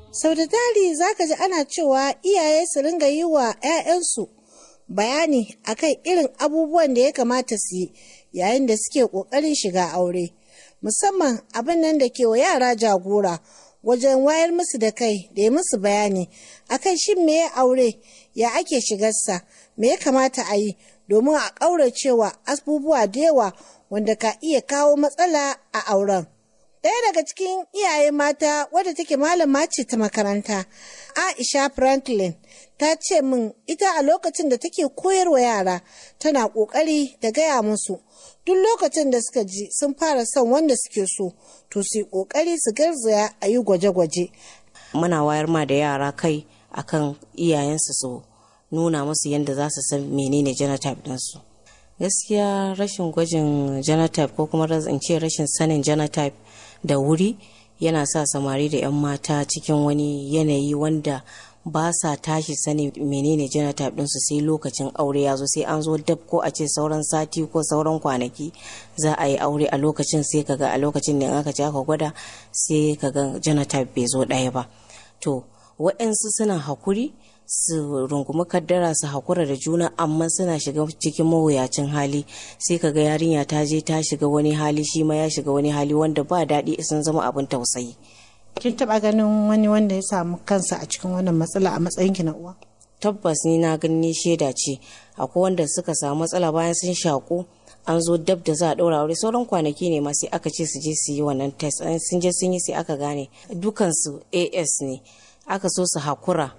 Sau da tari za ka ji ana cewa iyaye su ringa yi wa 'ya'yansu bayani akan irin abubuwan da ya kamata su yi yayin da suke ƙoƙarin shiga aure, musamman abin nan da ke wa yara jagora wajen wayar musu da kai da ya musu bayani akan shin me ya aure, ya ake shigarsa, me ya kamata a yi domin a ƙauracewa abubuwa da yawa wanda ka iya kawo matsala a auren. Ɗaya daga cikin iyaye mata wadda take malama ce ta makaranta, Aisha Franklin, ta ce min ita a lokacin da take koyarwa yara tana ƙoƙari da gaya musu duk lokacin da suka ji sun fara son wanda suke so to su yi ƙoƙari su garzaya a yi gwaje-gwaje. Muna wayar ma da yara kai akan iyayensu su nuna musu yadda za su san menene genotype ɗinsu. Gaskiya rashin gwajin genotype ko kuma in ce rashin sanin genotype da wuri yana sa samari da 'yan mata cikin wani yanayi wanda ba sa tashi sani menene genotype ɗinsu sai lokacin aure ya zo, sai an zo dab ko a ce sauran sati ko sauran kwanaki za a yi aure, a lokacin sai kaga a lokacin ne aka ce aka gwada sai kaga genotype bai zo ɗaya ba. To waɗansu suna hakuri su rungumi kaddara su hakura da juna, amma suna shiga cikin mawuyacin hali, sai kaga yarinya ta je ta shiga wani hali, shi ma ya shiga wani hali wanda ba daɗi, sun zama abin tausayi. Kin taɓa ganin wani wanda ya samu kansa a cikin wannan matsala a matsayinki na uwa? Tabbas ni na gani shaida ce. Akwai wanda suka samu matsala bayan sun shaku, an zo dab da za a ɗaura aure, sauran kwanaki ne ma sai aka ce su je su yi wannan test, sun je sun yi sai aka gane dukansu AS ne. Aka so su hakura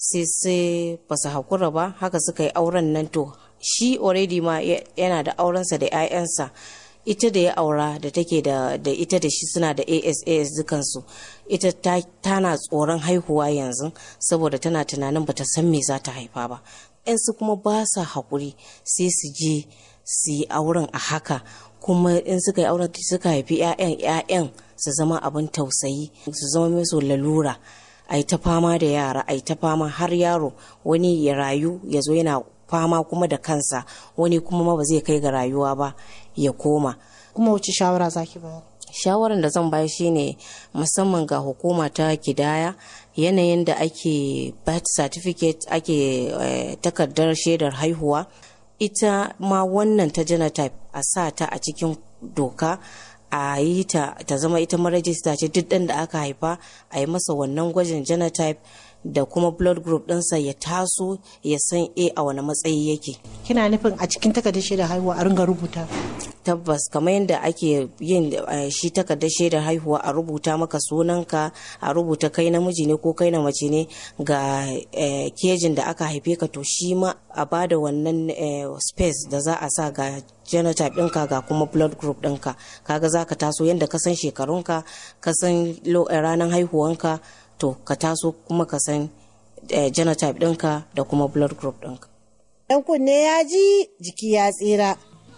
sai ba su hakura ba, haka suka yi auren nan. To shi already ma yana da aurensa da 'ya'yansa, ita da ya aura da take da ita da shi suna da AS dukansu. Ita tana tsoron haihuwa yanzu saboda tana tunanin bata san me za ta haifa ba. 'Yansu kuma ba sa haƙuri sai su je su yi auren a haka, kuma in suka yi auren suka haifi 'ya'yan su zama abin tausayi, su zama musu lalura. Ai ta fama da yara, ai ta fama har yaro wani ya rayu ya zo yana fama kuma da kansa, wani kuma ma ba zai kai ga rayuwa ba ya koma. Kuma wace shawara zaki bayar? Shawaran da zan bayar shine musamman ga hukuma ta kidaya, yanayin da ake birth certificate, ake takardar shaidar haihuwa, ita ma wannan ta genotype a sa ta a cikin doka, a yi ta zama ita marajista ce. Duk ɗan da aka haifa a yi masa wannan gwajin genotype da kuma blood group ɗinsa, ya taso ya san a wani matsayi yake. Kina nufin a cikin takardar shaidar haihuwa a ringa rubuta? Tabbas, kamar yadda ake yin shi takardar shaidar haihuwa, a rubuta maka sunanka, a rubuta kai namiji ne ko kai na mace ne, ga kejin da aka haife ka, to shi ma a bada wannan space da za a sa ga genotype ɗinka ga kuma blood group ɗinka. Kaga za ka taso yadda ka san shekarunka, ka san ranar haihuwanka, to ka taso kuma ka san genotype ɗinka da kuma blood group ɗinka. Ɗan kunne ya ji jiki ya tsira.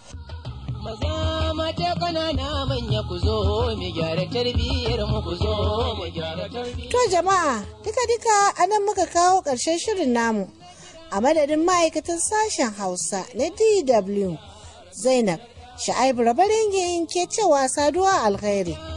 Maza mata ƙanana manya ku zo mu gyara tarbiyyar mu, ku zo mu gyara tarbiyyar. To jama'a, duka anan muka kawo ƙarshen shirin namu. A madadin ma'aikatan sashen Hausa na DW, Zainab Sha'aibu Rabaringin ke cewa saduwa alkhairi.